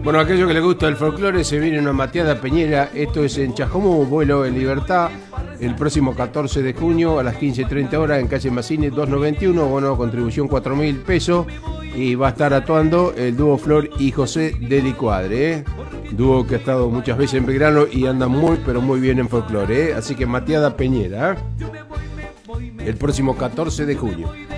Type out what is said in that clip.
Bueno, aquello que le gusta el folclore se viene una mateada peñera. Esto es en Chascomú, vuelo en Libertad, el próximo 14 de junio a las 15:30 horas en calle Mazzini 291. Bueno, contribución 4.000 pesos. Y va a estar actuando el dúo Flor y José de Licuadre, dúo que ha estado muchas veces en Belgrano y anda muy, pero muy bien en folclore. Así que mateada peñera, el próximo 14 de junio.